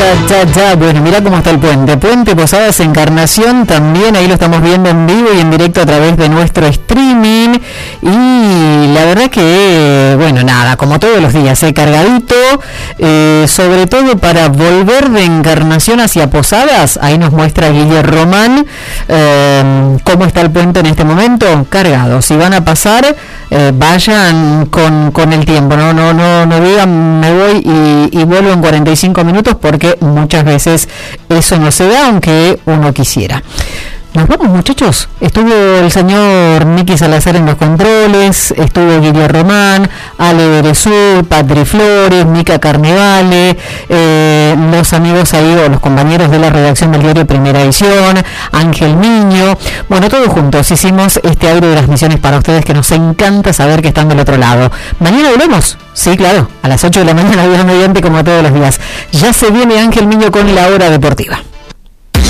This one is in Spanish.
Bueno, mira cómo está el puente. Puente Posadas Encarnación también, ahí lo estamos viendo en vivo y en directo a través de nuestro streaming. Y la verdad que, bueno, nada, como todos los días, cargadito, sobre todo para volver de Encarnación hacia Posadas. Ahí nos muestra Guillermo Román cómo está el puente en este momento, cargado. Si van a pasar, vayan con el tiempo, no digan me voy y vuelvo en 45 minutos, porque muchas veces eso no se da, aunque uno quisiera. Nos vamos, muchachos. Estuvo el señor Miki Salazar en los controles, estuvo Guillermo Román, Ale Beresur, Patri Flores, Mica Carnevale, los amigos ahí, o los compañeros de la redacción del diario Primera Edición, Ángel Miño, bueno, todos juntos hicimos este aire de las misiones para ustedes, que nos encanta saber que están del otro lado. Mañana volvemos, sí, claro, a las 8 de la mañana, Dios mediante, como todos los días. Ya se viene Ángel Miño con la hora deportiva.